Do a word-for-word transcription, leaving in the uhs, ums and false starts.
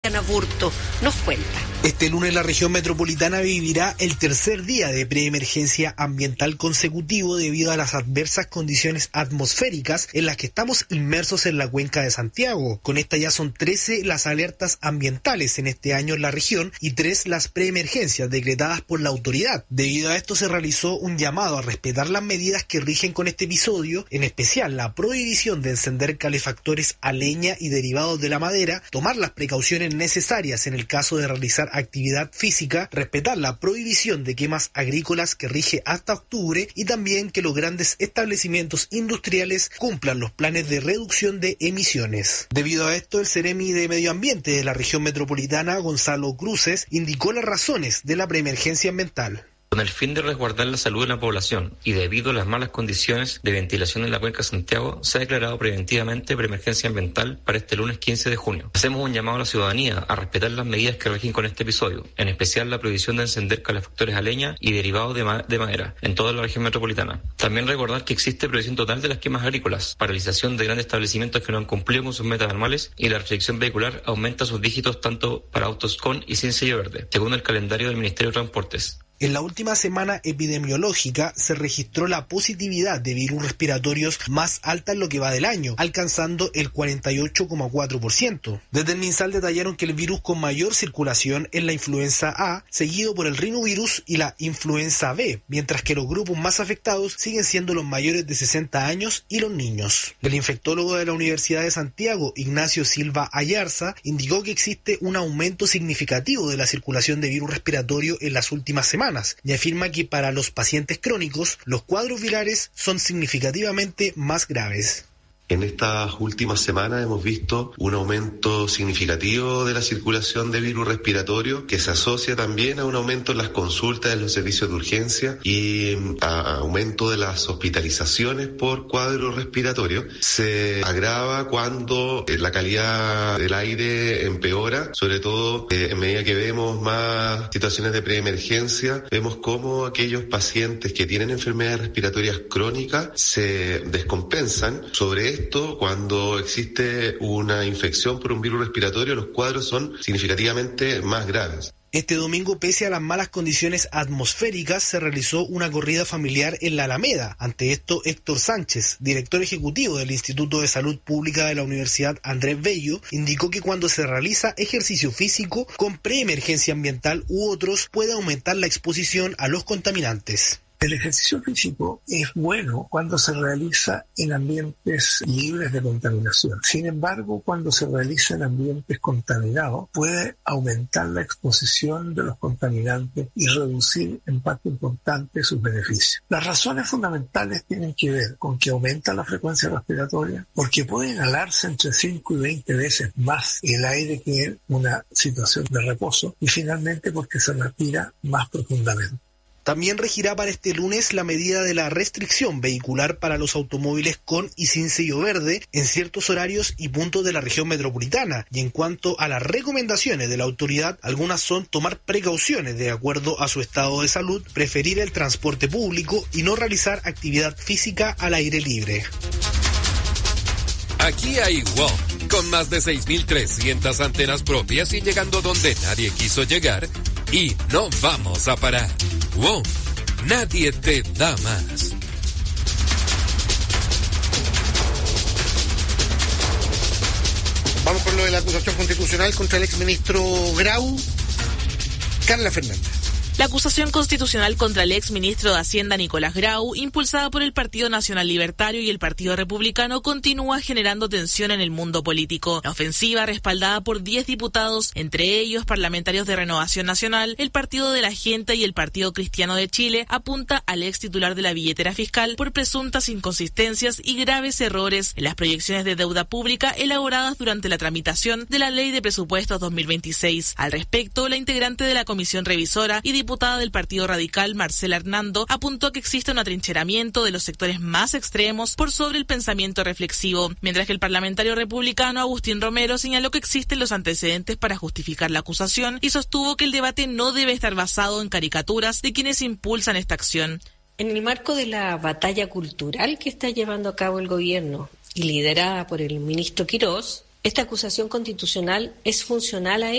Laucana Burto nos cuenta. Este lunes la región metropolitana vivirá el tercer día de preemergencia ambiental consecutivo debido a las adversas condiciones atmosféricas en las que estamos inmersos en la cuenca de Santiago. Con esta ya son trece las alertas ambientales en este año en la región y tres las preemergencias decretadas por la autoridad. Debido a esto se realizó un llamado a respetar las medidas que rigen con este episodio, en especial la prohibición de encender calefactores a leña y derivados de la madera, tomar las precauciones necesarias en el caso de realizar actividad física, respetar la prohibición de quemas agrícolas que rige hasta octubre y también que los grandes establecimientos industriales cumplan los planes de reducción de emisiones. Debido a esto, el Ceremi de Medio Ambiente de la región metropolitana, Gonzalo Cruces, indicó las razones de la preemergencia ambiental. Con el fin de resguardar la salud de la población y debido a las malas condiciones de ventilación en la cuenca de Santiago, se ha declarado preventivamente preemergencia ambiental para este lunes quince de junio. Hacemos un llamado a la ciudadanía a respetar las medidas que rigen con este episodio, en especial la prohibición de encender calefactores a leña y derivados de, ma- de madera en toda la región metropolitana. También recordar que existe prohibición total de las quemas agrícolas, paralización de grandes establecimientos que no han cumplido con sus metas anuales y la restricción vehicular aumenta sus dígitos tanto para autos con y sin sello verde, según el calendario del Ministerio de Transportes. En la última semana epidemiológica se registró la positividad de virus respiratorios más alta en lo que va del año, alcanzando el cuarenta y ocho coma cuatro por ciento. Desde el MinSal detallaron que el virus con mayor circulación es la influenza A, seguido por el rinovirus y la influenza B, mientras que los grupos más afectados siguen siendo los mayores de sesenta años y los niños. El infectólogo de la Universidad de Santiago, Ignacio Silva Ayarza, indicó que existe un aumento significativo de la circulación de virus respiratorio en las últimas semanas y afirma que para los pacientes crónicos los cuadros virales son significativamente más graves. En estas últimas semanas hemos visto un aumento significativo de la circulación de virus respiratorio que se asocia también a un aumento en las consultas en los servicios de urgencia y a aumento de las hospitalizaciones por cuadro respiratorio. Se agrava cuando la calidad del aire empeora, sobre todo eh, en medida que vemos más situaciones de preemergencia, vemos cómo aquellos pacientes que tienen enfermedades respiratorias crónicas se descompensan. Sobre esto, cuando existe una infección por un virus respiratorio, los cuadros son significativamente más graves. Este domingo, pese a las malas condiciones atmosféricas, se realizó una corrida familiar en la Alameda. Ante esto, Héctor Sánchez, director ejecutivo del Instituto de Salud Pública de la Universidad Andrés Bello, indicó que cuando se realiza ejercicio físico con preemergencia ambiental u otros, puede aumentar la exposición a los contaminantes. El ejercicio físico es bueno cuando se realiza en ambientes libres de contaminación. Sin embargo, cuando se realiza en ambientes contaminados, puede aumentar la exposición de los contaminantes y reducir en parte importante sus beneficios. Las razones fundamentales tienen que ver con que aumenta la frecuencia respiratoria, porque puede inhalarse entre cinco y veinte veces más el aire que en una situación de reposo, y finalmente porque se respira más profundamente. También regirá para este lunes la medida de la restricción vehicular para los automóviles con y sin sello verde en ciertos horarios y puntos de la región metropolitana. Y en cuanto a las recomendaciones de la autoridad, algunas son tomar precauciones de acuerdo a su estado de salud, preferir el transporte público y no realizar actividad física al aire libre. Aquí hay W O M, con más de seis mil trescientas antenas propias y llegando donde nadie quiso llegar, y no vamos a parar. W O M, nadie te da más. Vamos con lo de la acusación constitucional contra el exministro Grau. Carla Fernández. La acusación constitucional contra el exministro de Hacienda Nicolás Grau, impulsada por el Partido Nacional Libertario y el Partido Republicano, continúa generando tensión en el mundo político. La ofensiva, respaldada por diez diputados, entre ellos parlamentarios de Renovación Nacional, el Partido de la Gente y el Partido Cristiano de Chile, apunta al ex titular de la billetera fiscal por presuntas inconsistencias y graves errores en las proyecciones de deuda pública elaboradas durante la tramitación de la Ley de Presupuestos dos mil veintiséis. Al respecto, la integrante de la Comisión Revisora y diputada del Partido Radical, Marcela Hernando, apuntó que existe un atrincheramiento de los sectores más extremos por sobre el pensamiento reflexivo, mientras que el parlamentario republicano Agustín Romero señaló que existen los antecedentes para justificar la acusación y sostuvo que el debate no debe estar basado en caricaturas de quienes impulsan esta acción. En el marco de la batalla cultural que está llevando a cabo el gobierno y liderada por el ministro Quirós, esta acusación constitucional es funcional a